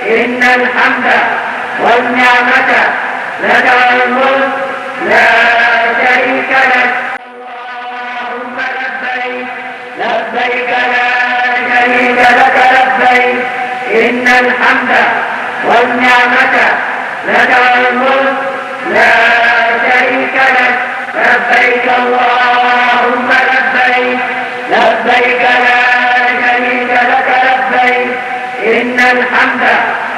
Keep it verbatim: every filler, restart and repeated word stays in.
إن الحمد والنعمة لك والملك لا شريك لك. اللهم لبيك لبيك لا شريك لك لبيك إن الحمد والنعمة لك والملك لا شريك لك. لبيك اللهم لبيك لبيك لا شريك لك لبيك إن الحمد